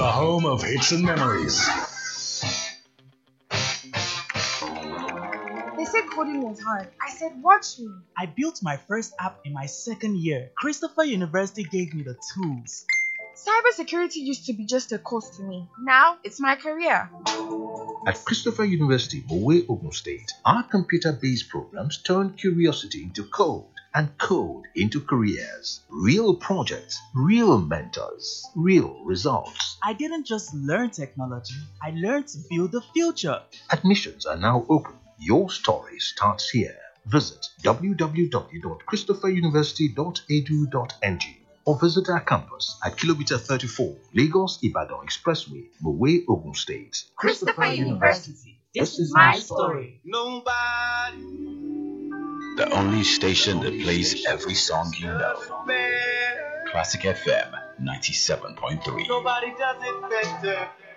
the home of hits and memories. They said coding was hard. I said, watch me. I built my first app in my second year. Christopher University gave me the tools. Cybersecurity used to be just a course to me. Now it's my career. At Christopher University, Mowe, Ogun State, our computer-based programs turn curiosity into code and code into careers. Real projects, real mentors, real results. I didn't just learn technology, I learned to build the future. Admissions are now open. Your story starts here. Visit www.christopheruniversity.edu.ng or visit our campus at Kilometer 34, Lagos Ibadan Expressway, Mowe, Ogun State. Christopher University. This is my story. The only station that plays every song you know. Classic FM 97.3. Nobody does it better.